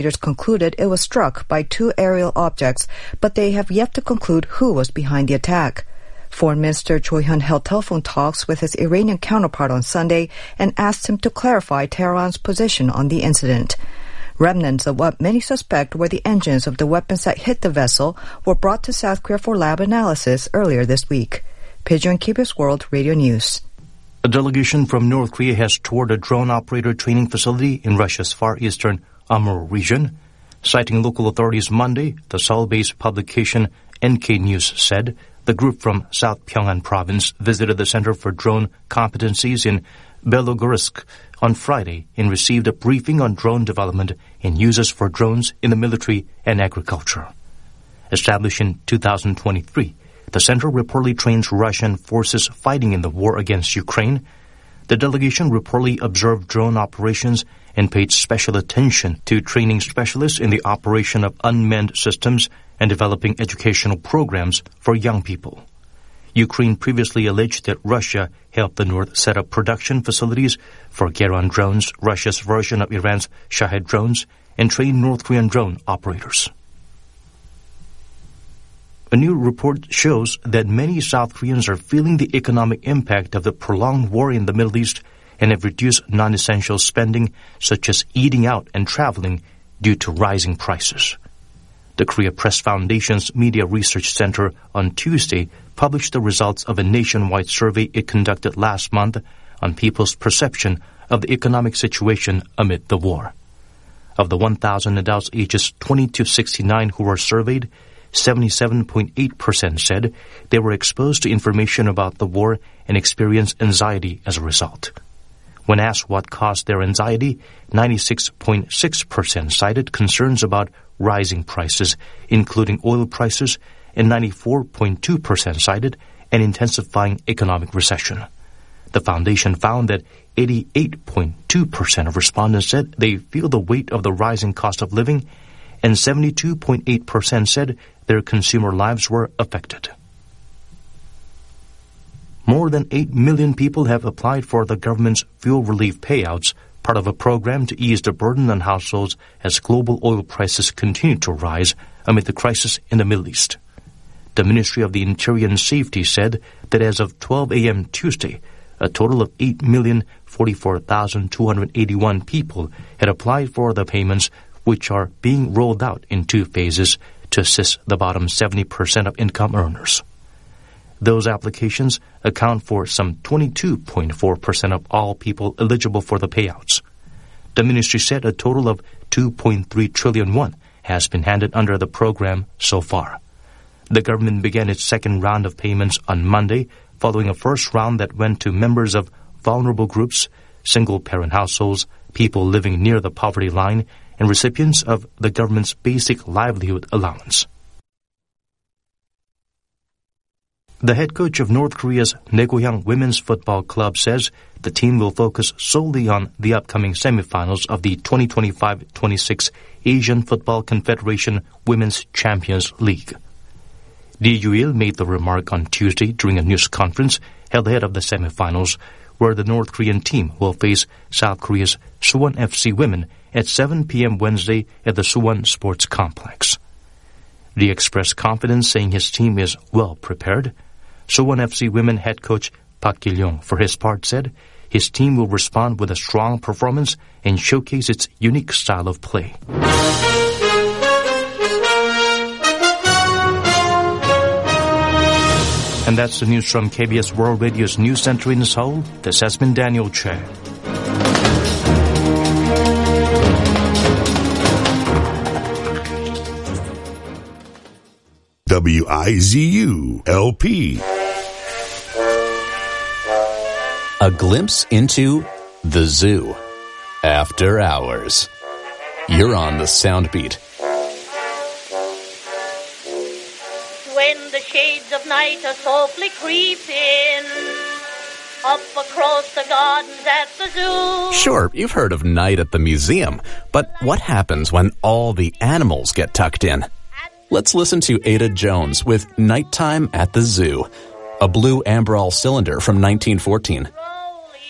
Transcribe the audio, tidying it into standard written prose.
concluded it was struck by two aerial objects, but they have yet to conclude who was behind the attack. Foreign Minister Cho Hyun held telephone talks with his Iranian counterpart on Sunday and asked him to clarify Tehran's position on the incident. Remnants of what many suspect were the engines of the weapons that hit the vessel were brought to South Korea for lab analysis earlier this week. Pigeon KBS World Radio News. A delegation from North Korea has toured a drone operator training facility in Russia's far eastern Amur region. Citing local authorities Monday, the Seoul-based publication NK News said the group from South Pyongan province visited the Center for Drone Competencies in Belogorsk on Friday and received a briefing on drone development and uses for drones in the military and agriculture. Established in 2023, the center reportedly trains Russian forces fighting in the war against Ukraine. The delegation reportedly observed drone operations and paid special attention to training specialists in the operation of unmanned systems and developing educational programs for young people. Ukraine previously alleged that Russia helped the North set up production facilities for Geran drones, Russia's version of Iran's Shahed drones, and train North Korean drone operators. A new report shows that many South Koreans are feeling the economic impact of the prolonged war in the Middle East and have reduced non-essential spending such as eating out and traveling due to rising prices. The Korea Press Foundation's Media Research Center on Tuesday published the results of a nationwide survey it conducted last month on people's perception of the economic situation amid the war. Of the 1,000 adults ages 20 to 69 who were surveyed, 77.8% said they were exposed to information about the war and experienced anxiety as a result. When asked what caused their anxiety, 96.6% cited concerns about rising prices, including oil prices, and 94.2% cited an intensifying economic recession. The foundation found that 88.2% of respondents said they feel the weight of the rising cost of living, and 72.8% said their consumer lives were affected. More than 8 million people have applied for the government's fuel relief payouts, part of a program to ease the burden on households as global oil prices continue to rise amid the crisis in the Middle East. The Ministry of the Interior and Safety said that as of 12 a.m. Tuesday, a total of 8,044,281 people had applied for the payments, which are being rolled out in two phases to assist the bottom 70% of income earners. Those applications account for some 22.4% of all people eligible for the payouts. The ministry said a total of 2.3 trillion won has been handed under the program so far. The government began its second round of payments on Monday, following a first round that went to members of vulnerable groups, single-parent households, people living near the poverty line, and recipients of the government's basic livelihood allowance. The head coach of North Korea's Daegohyang Women's Football Club says the team will focus solely on the upcoming semifinals of the 2025-26 Asian Football Confederation Women's Champions League. Lee Yu-il made the remark on Tuesday during a news conference held ahead of the semifinals, where the North Korean team will face South Korea's Suwon FC women at 7 p.m. Wednesday at the Suwon Sports Complex. Lee expressed confidence, saying his team is well prepared. Suwon FC women head coach Park Gil-yong, for his part, said his team will respond with a strong performance and showcase its unique style of play. And that's the news from KBS World Radio's News Center in Seoul. This has been Daniel Che. WIZU-LP. A glimpse into the zoo. After hours. You're on the Soundbeat. When the shades of night are softly creeping up across the gardens at the zoo. Sure, you've heard of night at the museum, but what happens when all the animals get tucked in? Let's listen to Ada Jones with Nighttime at the Zoo, a blue Amberol cylinder from 1914.